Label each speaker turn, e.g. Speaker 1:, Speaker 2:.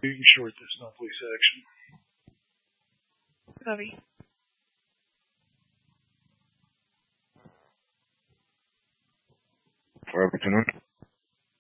Speaker 1: You can short this monthly section.
Speaker 2: Copy.
Speaker 3: For afternoon.